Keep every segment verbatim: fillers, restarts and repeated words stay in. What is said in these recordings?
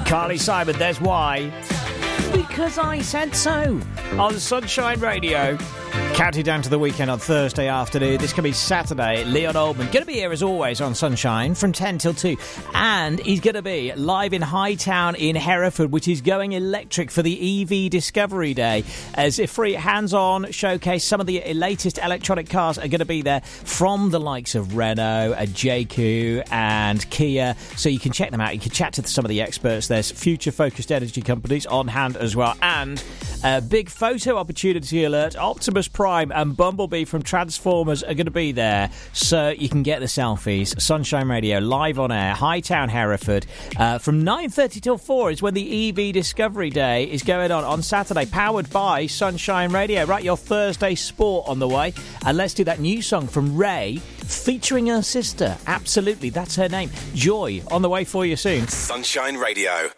Carly Simon, there's why. Because I said so. On Sunshine Radio. Counting down to the weekend on Thursday afternoon. This can be Saturday. Leon Oldman going to be here as always on Sunshine from ten till two. And he's going to be live in Hightown in Hereford, which is going electric for the E V Discovery Day. As a free hands-on showcase, some of the latest electronic cars are going to be there from the likes of Renault, J Q and Kia. So you can check them out. You can chat to some of the experts. There's future-focused energy companies on hand as well. And a big photo opportunity alert. Optimus Prime and Bumblebee from Transformers are going to be there, so you can get the selfies. Sunshine Radio live on air, Hightown, Hereford, uh, from nine thirty till four is when the E V Discovery Day is going on on Saturday, powered by Sunshine Radio. Right, your Thursday sport on the way, and let's do that new song from Ray featuring her sister. Absolutely, that's her name, Joy, on the way for you soon. Sunshine Radio.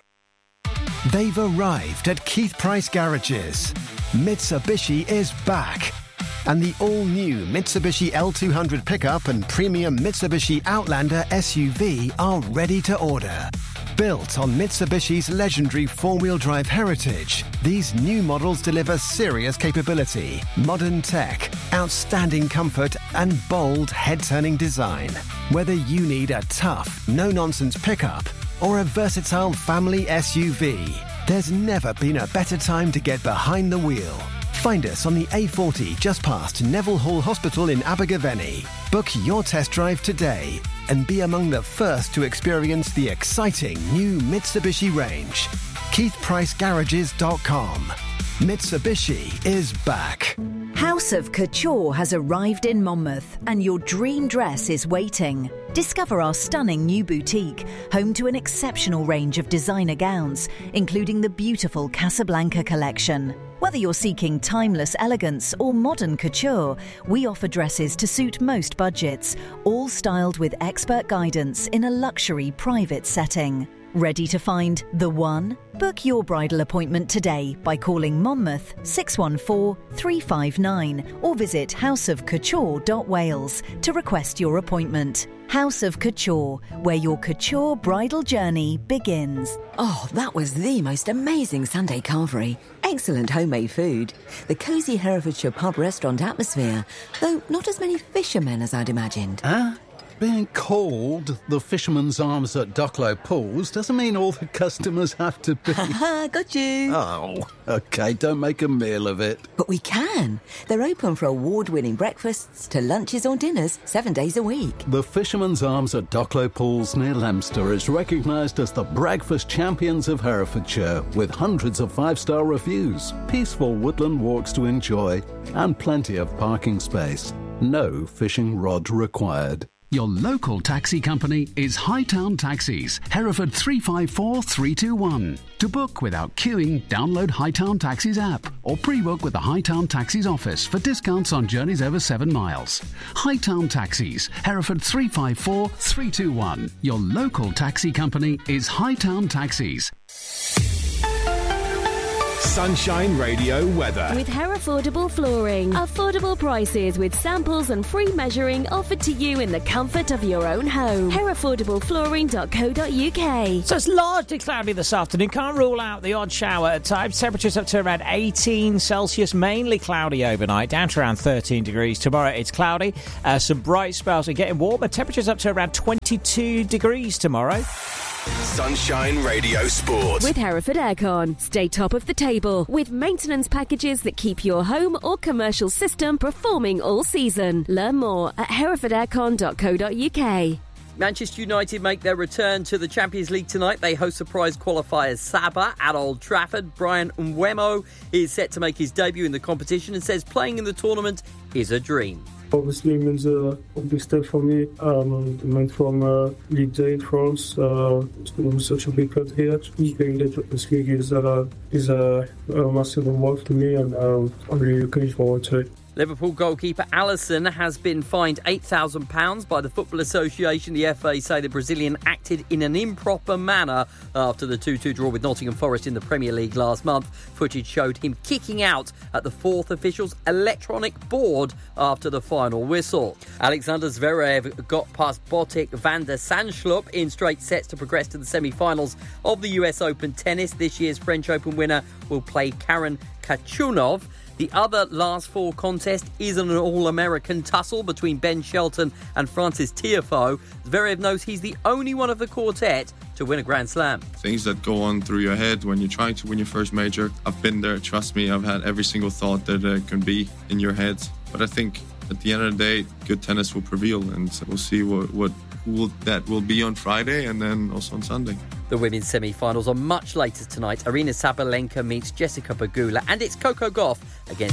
They've arrived at Keith Price Garages. Mitsubishi is back. And the all-new Mitsubishi L two hundred pickup and premium Mitsubishi Outlander S U V are ready to order. Built on Mitsubishi's legendary four-wheel drive heritage, these new models deliver serious capability, modern tech, outstanding comfort, and bold head-turning design. Whether you need a tough, no-nonsense pickup or a versatile family S U V, there's never been a better time to get behind the wheel. Find us on the A forty just past Neville Hall Hospital in Abergavenny. Book your test drive today and be among the first to experience the exciting new Mitsubishi range. keith price garages dot com. Mitsubishi is back. House of Couture has arrived in Monmouth and your dream dress is waiting. Discover our stunning new boutique, home to an exceptional range of designer gowns, including the beautiful Casablanca collection. Whether you're seeking timeless elegance or modern couture, we offer dresses to suit most budgets, all styled with expert guidance in a luxury private setting. Ready to find the one? Book your bridal appointment today by calling Monmouth six one four, three five nine or visit house of couture dot wales to request your appointment. House of Couture, where your couture bridal journey begins. Oh, that was the most amazing Sunday carvery. Excellent homemade food. The cosy Herefordshire pub restaurant atmosphere, though not as many fishermen as I'd imagined. Huh? Being called the Fisherman's Arms at Ducklow Pools doesn't mean all the customers have to be... Ha got you. Oh, OK, don't make a meal of it. But we can. They're open for award-winning breakfasts to lunches or dinners seven days a week. The Fisherman's Arms at Ducklow Pools near Leominster is recognised as the breakfast champions of Herefordshire, with hundreds of five-star reviews, peaceful woodland walks to enjoy, and plenty of parking space. No fishing rod required. Your local taxi company is Hightown Taxis, Hereford three five four three two one. To book without queuing, download Hightown Taxis app or pre-book with the Hightown Taxis office for discounts on journeys over seven miles. Hightown Taxis, Hereford three five four three two one. Your local taxi company is Hightown Taxis. Sunshine Radio weather. With Herefordable Flooring. Affordable prices with samples and free measuring offered to you in the comfort of your own home. herefordable flooring dot co dot uk. So it's largely cloudy this afternoon. Can't rule out the odd shower at times. Temperatures up to around eighteen Celsius. Mainly cloudy overnight, down to around thirteen degrees. Tomorrow it's cloudy. Uh, some bright spells are getting warmer. Temperatures up to around twenty-two degrees tomorrow. Sunshine Radio Sport. With Hereford Aircon. Stay top of the table with maintenance packages that keep your home or commercial system performing all season. Learn more at hereford aircon dot co dot uk. Manchester United make their return to the Champions League tonight. They host surprise qualifiers Saba at Old Trafford. Brian Mbeumo is set to make his debut in the competition and says playing in the tournament is a dream. Obviously, it means a big step for me. Um, I went from uh, League Day in France. Uh, it's been such a big cut here. Playing the Champions League is, uh, is uh, a massive reward to me, and um, I'm really looking forward to it. Liverpool goalkeeper Alisson has been fined eight thousand pounds by the Football Association. The F A say the Brazilian acted in an improper manner after the two two draw with Nottingham Forest in the Premier League last month. Footage showed him kicking out at the fourth official's electronic board after the final whistle. Alexander Zverev got past Botic van der Sandschulp in straight sets to progress to the semi-finals of the U S Open tennis. This year's French Open winner will play Karen Khachanov. The other last four contest is an all-American tussle between Ben Shelton and Francis Tiafoe. Zverev knows he's the only one of the quartet to win a Grand Slam. Things that go on through your head when you're trying to win your first major. I've been there, trust me. I've had every single thought that uh, can be in your head. But I think at the end of the day, good tennis will prevail, and we'll see what, what who will, that will be on Friday and then also on Sunday. The women's semi-finals are much later tonight. Arina Sabalenka meets Jessica Pegula, and it's Coco Gauff against